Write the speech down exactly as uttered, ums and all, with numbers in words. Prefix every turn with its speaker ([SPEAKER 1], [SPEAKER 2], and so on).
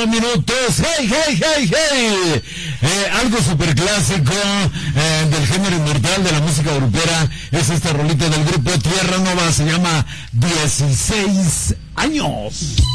[SPEAKER 1] cuatro minutos. ¡Hey, hey, hey, hey! Eh, algo super clásico eh, del género inmortal de la música grupera es esta rolita del grupo Tierra Nova, se llama dieciséis años.